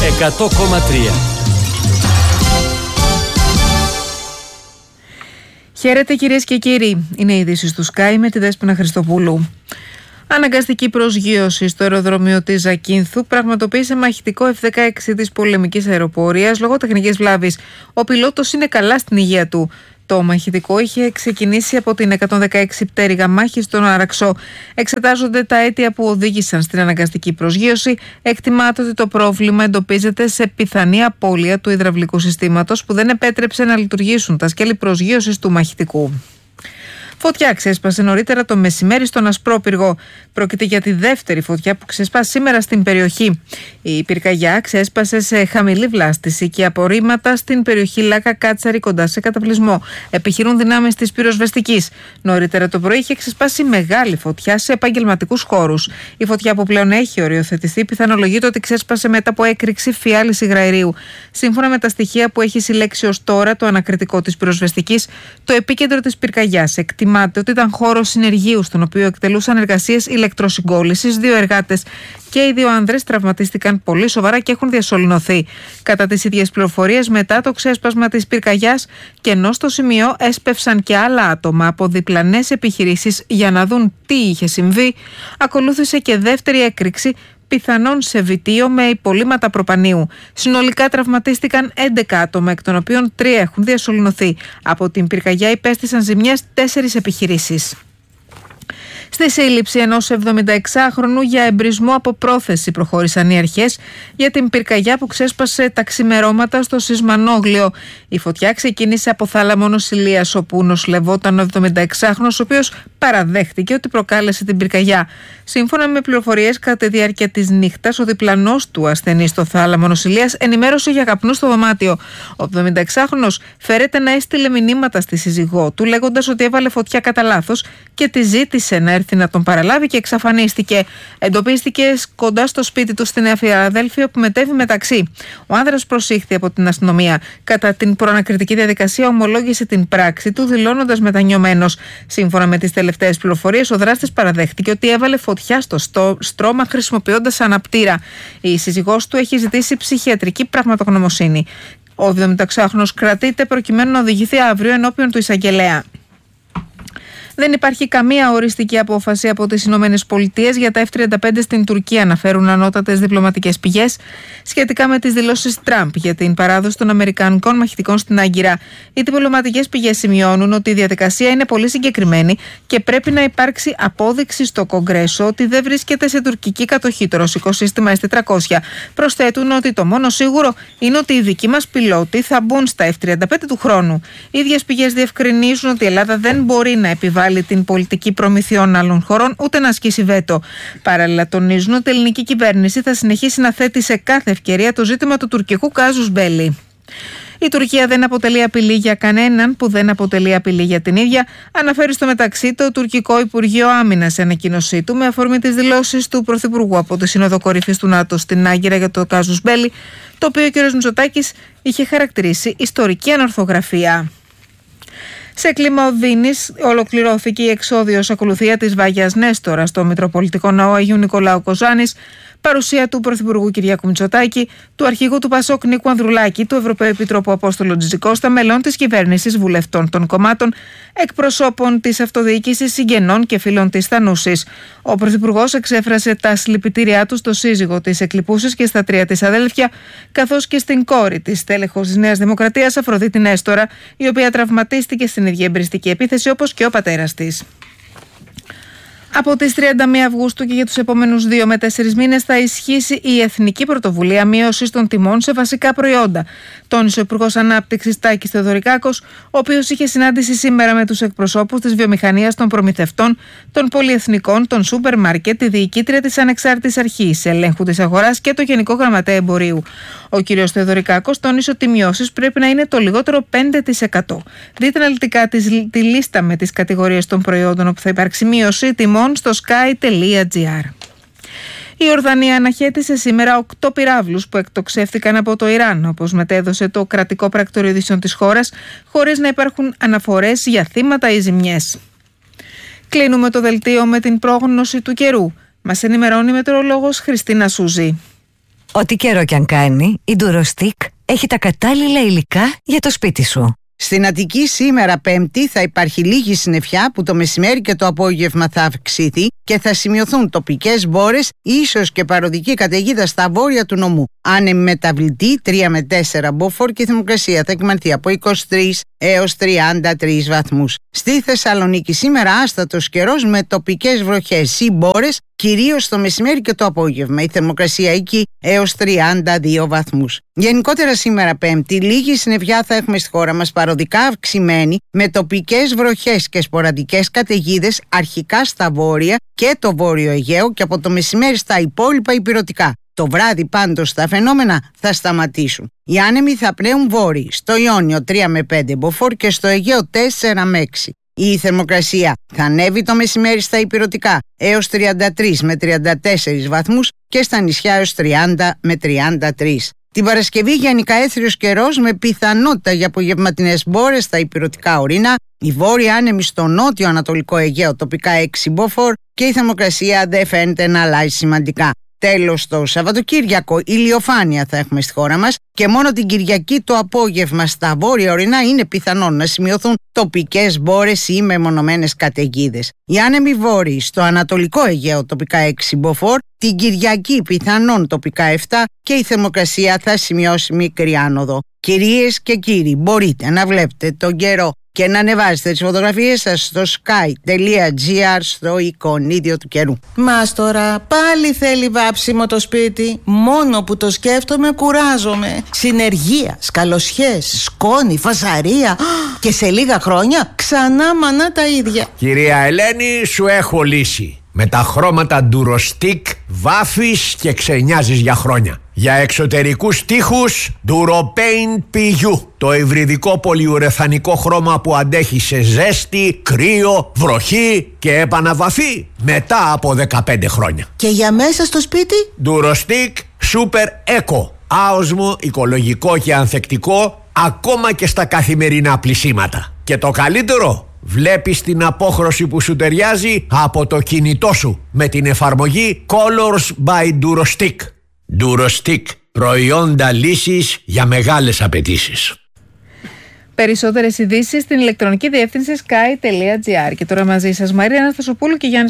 100,3. Χαίρετε κυρίες και κύριοι, είναι οι ειδήσεις του Sky με τη Δέσποινα Χριστοπούλου. Αναγκαστική προσγείωση στο αεροδρόμιο της Ζακίνθου πραγματοποίησε μαχητικό F-16 της πολεμικής αεροπορίας λόγω τεχνικής βλάβης. Ο πιλότος είναι καλά στην υγεία του. Το μαχητικό είχε ξεκινήσει από την 116 πτέρυγα μάχη στον Αραξό. Εξετάζονται τα αίτια που οδήγησαν στην αναγκαστική προσγείωση. Εκτιμάται ότι το πρόβλημα εντοπίζεται σε πιθανή απώλεια του υδραυλικού συστήματος που δεν επέτρεψε να λειτουργήσουν τα σκέλη προσγείωσης του μαχητικού. Φωτιά ξέσπασε νωρίτερα το μεσημέρι στον Ασπρόπυργο. Πρόκειται για τη δεύτερη φωτιά που ξέσπασε σήμερα στην περιοχή. Η πυρκαγιά ξέσπασε σε χαμηλή βλάστηση και απορρίμματα στην περιοχή Λάκα Κάτσαρη κοντά σε καταβλισμό. Επιχειρούν δυνάμεις της πυροσβεστικής. Νωρίτερα το πρωί είχε ξεσπάσει μεγάλη φωτιά σε επαγγελματικούς χώρους. Η φωτιά που πλέον έχει οριοθετηθεί πιθανολογείται ότι ξέσπασε μετά από έκρηξη φιάλης υγραερίου. Σύμφωνα με τα στοιχεία που έχει συλλέξει ως τώρα το ανακριτικό της πυροσβεστικής, το επίκεντρο της πυρκαγιάς εκτιμάται ότι ήταν χώρος συνεργείου στον οποίο εκτελούσαν εργασίες ηλεκτροσυγκόλλησης. 2 εργάτες και οι 2 άνδρες τραυματίστηκαν πολύ σοβαρά και έχουν διασωληνωθεί. Κατά τις ίδιες πληροφορίες, μετά το ξέσπασμα της πυρκαγιάς, και ενώ στο σημείο έσπευσαν και άλλα άτομα από διπλανές επιχειρήσεις για να δουν τι είχε συμβεί, ακολούθησε και δεύτερη έκρηξη, πιθανόν σε βιτίο με υπολείμματα προπανίου. Συνολικά τραυματίστηκαν 11 άτομα, εκ των οποίων 3 έχουν διασωληνωθεί. Από την πυρκαγιά υπέστησαν ζημιές 4 επιχειρήσεις. Στη σύλληψη ενός 76χρονου για εμπρισμό από πρόθεση προχώρησαν οι αρχές για την πυρκαγιά που ξέσπασε τα ξημερώματα στο Σισμανόγλιο. Η φωτιά ξεκίνησε από θάλαμο νοσηλείας, όπου νοσηλευόταν ο 76χρονος, ο οποίος παραδέχτηκε ότι προκάλεσε την πυρκαγιά. Σύμφωνα με πληροφορίες, κατά τη διάρκεια της νύχτας, ο διπλανός του ασθενής στο θάλαμο νοσηλείας ενημέρωσε για καπνούς στο δωμάτιο. Ο 76χρονος φέρεται να έστειλε μηνύματα στη σύζυγό του, λέγοντας ότι έβαλε φωτιά κατά λάθος και τη ζήτησε να έρθει να τον παραλάβει και εξαφανίστηκε. Εντοπίστηκε κοντά στο σπίτι του στη Νέα Φιλαδέλφεια, όπου μετέβη μεταξύ. Ο άνδρας προσήχθη από την αστυνομία. Κατά την προανακριτική διαδικασία, ομολόγησε την πράξη του, δηλώνοντας μετανιωμένος. Σύμφωνα με τις τελευταίες πληροφορίες, ο δράστης παραδέχτηκε ότι έβαλε φωτιά στο στρώμα χρησιμοποιώντας αναπτήρα. Η σύζυγός του έχει ζητήσει ψυχιατρική πραγματογνωμοσύνη. Ο 76χρονος κρατείται προκειμένου να οδηγηθεί αύριο ενώπιον του εισαγγελέα. Δεν υπάρχει καμία οριστική απόφαση από τις Ηνωμένες Πολιτείες για τα F-35 στην Τουρκία, αναφέρουν ανώτατες διπλωματικές πηγές, σχετικά με τις δηλώσεις Τραμπ για την παράδοση των αμερικανικών μαχητικών στην Άγκυρα. Οι διπλωματικές πηγές σημειώνουν ότι η διαδικασία είναι πολύ συγκεκριμένη και πρέπει να υπάρξει απόδειξη στο Κογκρέσο ότι δεν βρίσκεται σε τουρκική κατοχή το ρωσικό σύστημα S-400. Προσθέτουν ότι το μόνο σίγουρο είναι ότι οι δικοί μας πιλότοι θα μπουν στα F-35 του χρόνου. Οι ίδιες πηγές διευκρινίζουν ότι η Ελλάδα δεν μπορεί να επιβάλλει την πολιτική προμηθειών άλλων χωρών, ούτε να ασκήσει βέτο. Παράλληλα, τονίζουν ότι η ελληνική κυβέρνηση θα συνεχίσει να θέτει σε κάθε ευκαιρία το ζήτημα του τουρκικού κάζους μπέλι. Η Τουρκία δεν αποτελεί απειλή για κανέναν που δεν αποτελεί απειλή για την ίδια, αναφέρει στο μεταξύ το τουρκικό Υπουργείο Άμυνας σε ανακοίνωσή του, με αφορμή τις δηλώσεις του Πρωθυπουργού από τη Σύνοδο Κορυφής του ΝΑΤΟ στην Άγκυρα για το κάζους μπέλι, το οποίο ο κ. Μητσοτάκης είχε χαρακτηρίσει ιστορική ανορθογραφία. Σε κλίμα οδύνης ολοκληρώθηκε η εξόδιος ακολουθία της Βάγιας Νέστορα στο Μητροπολιτικό Ναό Αγίου Νικολάου Κοζάνης, παρουσία του Πρωθυπουργού Κυριάκου Μητσοτάκη, του Αρχηγού του Πασόκ Νίκου Ανδρουλάκη, του Ευρωπαίου Επιτρόπου Απόστολου Τζιτζικώστα, μελών της κυβέρνησης, βουλευτών των κομμάτων, εκπροσώπων της αυτοδιοίκησης, συγγενών και φίλων της Θανούσης. Ο Πρωθυπουργός εξέφρασε τα συλληπιτήριά του στο σύζυγο της εκλειπούσης και στα 3 της αδέλφια, καθώς και στην κόρη της, τέλεχος της Νέας Δημοκρατίας, Αφροδίτη Νέστορα, η οποία τραυματίστηκε στην ίδια εμπριστική επίθεση όπως και ο πατέρας της. Από τις 31 Αυγούστου και για τους επόμενους 2 με 4 μήνες θα ισχύσει η Εθνική Πρωτοβουλία Μείωσης των Τιμών σε βασικά προϊόντα, τόνισε ο Υπουργός Ανάπτυξης Τάκης Θεοδωρικάκος, ο οποίος είχε συνάντηση σήμερα με τους εκπροσώπους της βιομηχανίας, των προμηθευτών, των πολυεθνικών, των σούπερ μάρκετ, τη διοικήτρια της Ανεξάρτητης Αρχής Ελέγχου της Αγοράς και το Γενικό Γραμματέα Εμπορίου. Ο κ. Θεοδωρικάκος τόνισε ότι οι μειώσεις πρέπει να είναι το λιγότερο 5%. Δείτε αναλυτικά τη λίστα με τις κατηγορίες των προϊόντων όπου θα υπάρξει μείωση τιμών στο sky.gr. Η Ορδανία αναχέτησε σήμερα 8 πυράβλους που εκτοξεύτηκαν από το Ιράν, όπως μετέδωσε το κρατικό πρακτορείο ειδήσεων της χώρας, χωρίς να υπάρχουν αναφορές για θύματα ή ζημιές. Κλείνουμε το δελτίο με την πρόγνωση του καιρού. Μας ενημερώνει η μετεωρολόγος Χριστίνα Σούζη. Ό,τι καιρό κι αν κάνει, η Durostick έχει τα κατάλληλα υλικά για το σπίτι σου. Στην Αττική σήμερα Πέμπτη θα υπάρχει λίγη συννεφιά που το μεσημέρι και το απόγευμα θα αυξηθεί και θα σημειωθούν τοπικές μπόρες, ίσως και παροδική καταιγίδα στα βόρεια του νομού. Άνεμη μεταβλητή 3 με 4 μποφόρ και η θερμοκρασία θα κυμανθεί από 23 έως 33 βαθμούς. Στη Θεσσαλονίκη σήμερα άστατος καιρός με τοπικές βροχές ή μπόρες, κυρίως το μεσημέρι και το απόγευμα. Η θερμοκρασία εκεί έως 32 βαθμούς. Γενικότερα σήμερα Πέμπτη λίγη συννεφιά θα έχουμε στη χώρα μας, παροδικά αυξημένη, με τοπικές βροχές και σποραδικές καταιγίδες αρχικά στα βόρεια και το βόρειο Αιγαίο και από το μεσημέρι στα υπόλοιπα ηπειρωτικά. Το βράδυ πάντως τα φαινόμενα θα σταματήσουν. Οι άνεμοι θα πνέουν βόρειοι, στο Ιόνιο 3 με 5 μποφόρ και στο Αιγαίο 4 με 6. Η θερμοκρασία θα ανέβει το μεσημέρι στα ηπειρωτικά έως 33 με 34 βαθμούς και στα νησιά έως 30 με 33. Την Παρασκευή γενικά έθριος καιρός με πιθανότητα για απογευματινές μπόρες στα ηπειρωτικά ορεινά, η βόρεια άνεμη στο νότιο ανατολικό Αιγαίο τοπικά 6 μποφόρ και η θερμοκρασία δεν φαίνεται να αλλάζει σημαντικά. Τέλος, το Σαββατοκύριακο ηλιοφάνεια θα έχουμε στη χώρα μας και μόνο την Κυριακή το απόγευμα στα βόρεια ορεινά είναι πιθανόν να σημειωθούν τοπικές μπόρες ή μεμονωμένες καταιγίδες. Οι άνεμοι βόρειοι στο ανατολικό Αιγαίο τοπικά 6 μποφόρ, την Κυριακή πιθανόν τοπικά 7 και η θερμοκρασία θα σημειώσει μικρή άνοδο. Κυρίες και κύριοι, μπορείτε να βλέπετε τον καιρό και να ανεβάζετε τις φωτογραφίες σας στο sky.gr στο εικονίδιο του καιρού. Μάστορα, πάλι θέλει βάψιμο το σπίτι. Μόνο που το σκέφτομαι κουράζομαι. Συνεργεία, σκαλοσιές, σκόνη, φασαρία. Και σε λίγα χρόνια ξανά μανά τα ίδια. Κυρία Ελένη, σου έχω λύση. Με τα χρώματα Durostick βάφεις και ξενιάζεις για χρόνια. Για εξωτερικούς τοίχους Duropaint PU. Το υβριδικό πολυουρεθανικό χρώμα που αντέχει σε ζέστη, κρύο, βροχή και επαναβαφή μετά από 15 χρόνια. Και για μέσα στο σπίτι? Durostick Super Eco. Άοσμο, οικολογικό και ανθεκτικό ακόμα και στα καθημερινά πλυσίματα. Και το καλύτερο, βλέπεις την απόχρωση που σου ταιριάζει από το κινητό σου με την εφαρμογή Colors by Durostick. Durostick, προϊόντα λύσης για μεγάλες απαιτήσεις. Περισσότερες ειδήσεις στην ηλεκτρονική διεύθυνση sky.gr. Και τώρα μαζί σας Μαρία Αναστασοπούλου και Γιάννη